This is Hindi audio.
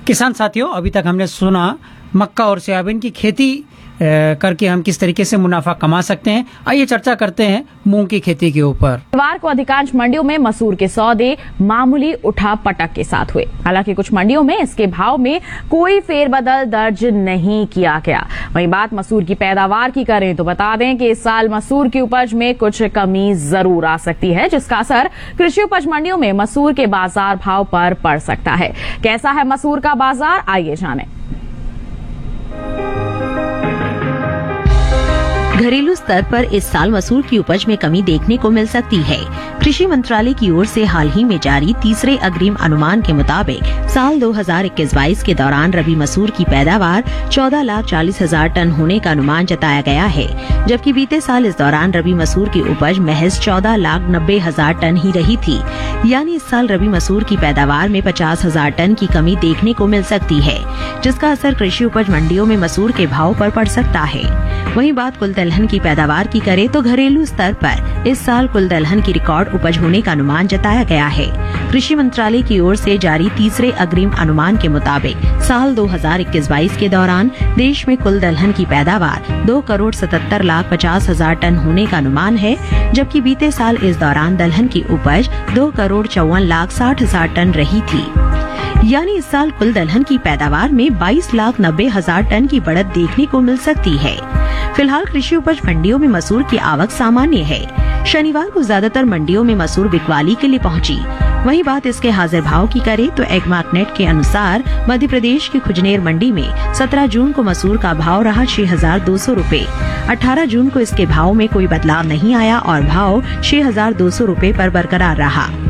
किसान साथियों, अभी तक हमने सुना मक्का और सोयाबीन की खेती करके हम किस तरीके से मुनाफा कमा सकते हैं। आइए चर्चा करते हैं मूंग की खेती के ऊपर। रविवार को अधिकांश मंडियों में मसूर के सौदे मामूली उठा पटक के साथ हुए। हालांकि कुछ मंडियों में इसके भाव में कोई फेरबदल दर्ज नहीं किया गया। वहीं बात मसूर की पैदावार की करें तो बता दें कि इस साल मसूर की उपज में कुछ कमी जरूर आ सकती है, जिसका असर कृषि उपज मंडियों में मसूर के बाजार भाव पर पड़ सकता है। कैसा है मसूर का बाजार, आइए जानें। घरेलू स्तर पर इस साल मसूर की उपज में कमी देखने को मिल सकती है। कृषि मंत्रालय की ओर से हाल ही में जारी तीसरे अग्रिम अनुमान के मुताबिक साल 2021-22 के दौरान रबी मसूर की पैदावार 14,40,000 टन होने का अनुमान जताया गया है, जबकि बीते साल इस दौरान रबी मसूर की उपज महज 14,90,000 टन ही रही थी। यानी इस साल रबी मसूर की पैदावार में 50,000 टन की कमी देखने को मिल सकती है, जिसका असर कृषि उपज मंडियों में मसूर के भाव पर पड़ सकता है। वहीं बात कुल दलहन की पैदावार की करें तो घरेलू स्तर पर इस साल कुल दलहन की रिकॉर्ड उपज होने का अनुमान जताया गया है। कृषि मंत्रालय की ओर से जारी तीसरे अग्रिम अनुमान के मुताबिक साल 2021-22 के दौरान देश में कुल दलहन की पैदावार 2,77,50,000 टन होने का अनुमान है, जबकि बीते साल इस दौरान दलहन की उपज 2,54,60,000 टन रही थी। यानी इस साल कुल दलहन की पैदावार में 22,90,000 टन की बढ़त देखने को मिल सकती है। फिलहाल कृषि उपज मंडियों में मसूर की आवक सामान्य है। शनिवार को ज्यादातर मंडियों में मसूर बिकवाली के लिए पहुंची। वहीं बात इसके हाजिर भाव की करें तो एग्मार्कनेट के अनुसार मध्य प्रदेश की खुजनेर मंडी में 17 जून को मसूर का भाव रहा 6,200 रूपए। 18 जून को इसके भाव में कोई बदलाव नहीं आया और भाव 6,200 रूपए पर बरकरार रहा।